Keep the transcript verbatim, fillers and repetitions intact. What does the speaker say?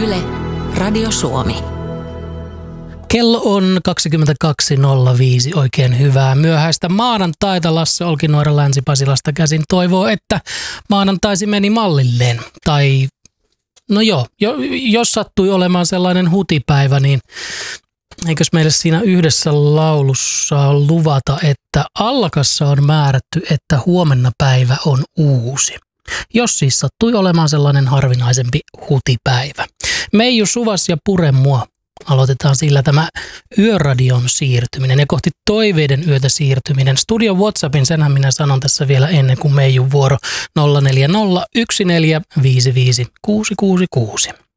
Yle, Radio Suomi. Kello on kaksikymmentäkaksi nolla viisi. Oikein hyvää myöhäistä maanantaita. Lasse Olkinuora Länsi-Pasilasta käsin toivoo, että maanantaisi meni mallilleen. Tai no joo, jo, jos sattui olemaan sellainen hutipäivä, niin eikös meille siinä yhdessä laulussa luvata, että Allakassa on määrätty, että huomenna päivä on uusi. Jos siis sattui olemaan sellainen harvinaisempi hutipäivä. Meiju Suvas ja Pure mua. Aloitetaan sillä tämä yöradion siirtyminen ja kohti toiveiden yötä siirtyminen. Studio WhatsAppin, senhän minä sanon tässä vielä ennen kuin Meijun vuoro nolla neljä nolla yksi neljä viisi viisi kuusi kuusi kuusi.